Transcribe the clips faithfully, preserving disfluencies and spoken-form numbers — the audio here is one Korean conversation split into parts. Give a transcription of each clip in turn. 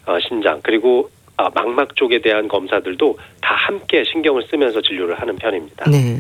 어, 신장 그리고 아, 망막 쪽에 대한 검사들도 다 함께 신경을 쓰면서 진료를 하는 편입니다. 네.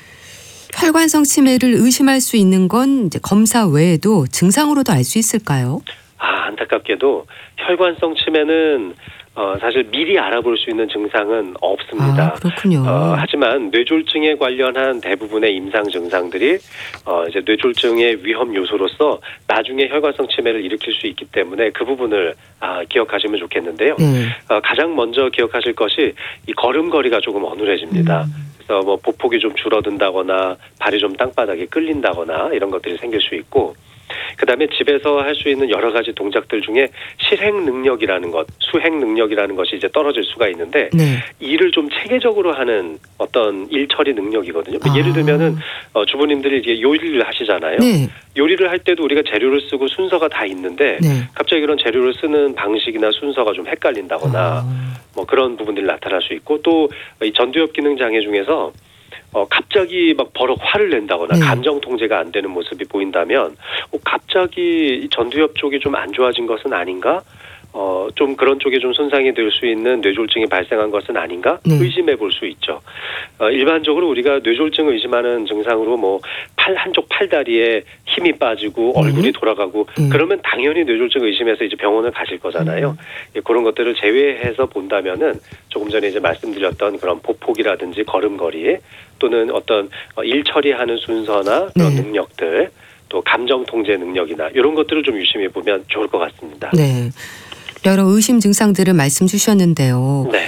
혈관성 치매를 의심할 수 있는 건 이제 검사 외에도 증상으로도 알 수 있을까요? 아, 안타깝게도 혈관성 치매는 어, 사실 미리 알아볼 수 있는 증상은 없습니다. 아, 그렇군요. 어, 하지만 뇌졸중에 관련한 대부분의 임상 증상들이 어, 이제 뇌졸중의 위험 요소로서 나중에 혈관성 치매를 일으킬 수 있기 때문에 그 부분을 아, 기억하시면 좋겠는데요. 네. 어, 가장 먼저 기억하실 것이 이 걸음걸이가 조금 어눌해집니다. 음. 그래서 뭐 보폭이 좀 줄어든다거나 발이 좀 땅바닥에 끌린다거나 이런 것들이 생길 수 있고, 그다음에 집에서 할 수 있는 여러 가지 동작들 중에 실행 능력이라는 것, 수행 능력이라는 것이 이제 떨어질 수가 있는데 네. 일을 좀 체계적으로 하는 어떤 일 처리 능력이거든요. 아. 예를 들면은 어, 주부님들이 이제 요리를 하시잖아요. 네. 요리를 할 때도 우리가 재료를 쓰고 순서가 다 있는데 네. 갑자기 그런 재료를 쓰는 방식이나 순서가 좀 헷갈린다거나 아. 뭐 그런 부분들이 나타날 수 있고, 또 이 전두엽 기능 장애 중에서 어, 갑자기 막 버럭 화를 낸다거나 네. 감정 통제가 안 되는 모습이 보인다면 어, 갑자기 전두엽 쪽이 좀 안 좋아진 것은 아닌가? 어, 좀 그런 쪽에 좀 손상이 될 수 있는 뇌졸중이 발생한 것은 아닌가? 네. 의심해 볼 수 있죠. 어, 일반적으로 우리가 뇌졸중을 의심하는 증상으로 뭐 팔, 한쪽 팔다리에 힘이 빠지고 네. 얼굴이 돌아가고 네. 그러면 당연히 뇌졸중 의심해서 이제 병원을 가실 거잖아요. 예, 그런 것들을 제외해서 본다면은 조금 전에 이제 말씀드렸던 그런 보폭이라든지 걸음걸이 또는 어떤 어, 일 처리하는 순서나 그런 네. 능력들, 또 감정 통제 능력이나 이런 것들을 좀 유심히 보면 좋을 것 같습니다. 네. 여러 의심 증상들을 말씀 주셨는데요. 네.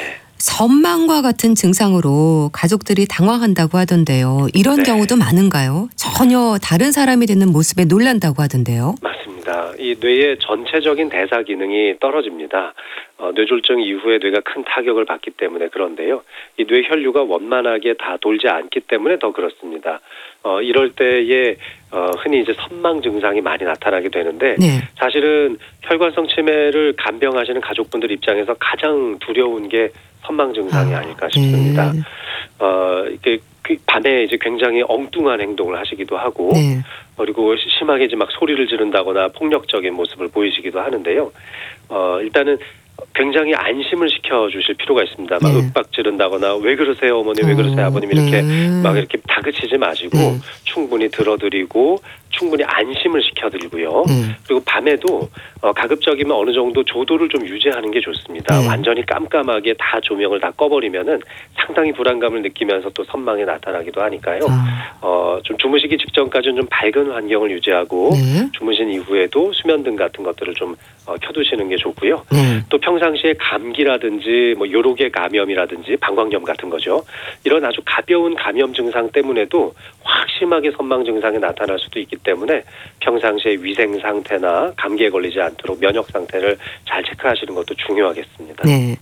선망과 같은 증상으로 가족들이 당황한다고 하던데요. 이런 네. 경우도 많은가요? 전혀 다른 사람이 되는 모습에 놀란다고 하던데요. 맞습니다. 이 뇌의 전체적인 대사 기능이 떨어집니다. 어, 뇌졸중 이후에 뇌가 큰 타격을 받기 때문에 그런데요. 이 뇌 혈류가 원만하게 다 돌지 않기 때문에 더 그렇습니다. 어, 이럴 때에 어, 흔히 이제 선망 증상이 많이 나타나게 되는데 네. 사실은 혈관성 치매를 간병하시는 가족분들 입장에서 가장 두려운 게 선망 증상이 아, 아닐까 싶습니다. 네. 어, 이게 밤에 이제 굉장히 엉뚱한 행동을 하시기도 하고, 네. 그리고 심하게 이제 막 소리를 지른다거나 폭력적인 모습을 보이시기도 하는데요. 어, 일단은 굉장히 안심을 시켜주실 필요가 있습니다. 막 네. 윽박 지른다거나 왜 그러세요 어머니 왜 그러세요 어, 아버님 이렇게 네. 막 이렇게 다그치지 마시고 네. 충분히 들어드리고 충분히 안심을 시켜드리고요. 네. 그리고 밤에도 어, 가급적이면 어느 정도 조도를 좀 유지하는 게 좋습니다. 네. 완전히 깜깜하게 다 조명을 다 꺼버리면은 상당히 불안감을 느끼면서 또 선망이 나타나기도 하니까요. 아. 어, 좀 주무시기 직전까지는 좀 밝은 환경을 유지하고 네. 주무신 이후에도 수면등 같은 것들을 좀 어, 켜두시는 게 좋고요. 네. 또 평상시에 감기라든지 뭐 요로개 감염이라든지 방광염 같은 거죠. 이런 아주 가벼운 감염 증상 때문에도 확 심하게 선망 증상이 나타날 수도 있기 때문에 평상시에 위생 상태나 감기에 걸리지 않도록 면역 상태를 잘 체크하시는 것도 중요하겠습니다. 네.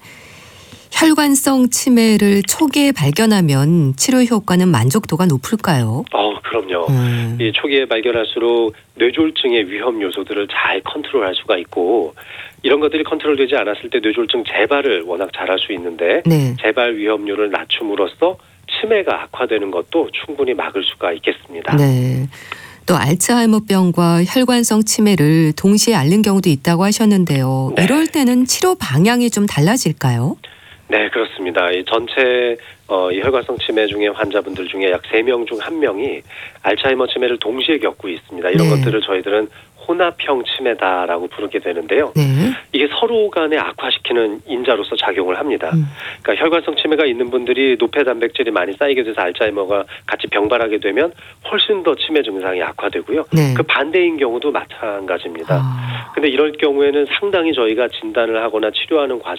혈관성 치매를 초기에 발견하면 치료 효과는 만족도가 높을까요? 어, 그럼요. 음. 이 초기에 발견할수록 뇌졸중의 위험 요소들을 잘 컨트롤할 수가 있고, 이런 것들이 컨트롤되지 않았을 때 뇌졸중 재발을 워낙 잘할 수 있는데 네. 재발 위험률을 낮춤으로써 치매가 악화되는 것도 충분히 막을 수가 있겠습니다. 네. 또 알츠하이머병과 혈관성 치매를 동시에 앓는 경우도 있다고 하셨는데요. 네. 이럴 때는 치료 방향이 좀 달라질까요? 네, 그렇습니다. 이 전체 어, 이 혈관성 치매 중에 환자분들 중에 약 세 명 중 한 명이 알츠하이머 치매를 동시에 겪고 있습니다. 이런 네. 것들을 저희들은 혼합형 치매다라고 부르게 되는데요. 네. 이게 서로 간에 악화시키는 인자로서 작용을 합니다. 음. 그러니까 혈관성 치매가 있는 분들이 노폐 단백질이 많이 쌓이게 돼서 알츠하이머가 같이 병발하게 되면 훨씬 더 치매 증상이 악화되고요. 네. 그 반대인 경우도 마찬가지입니다. 아. 근데 이럴 경우에는 상당히 저희가 진단을 하거나 치료하는 과정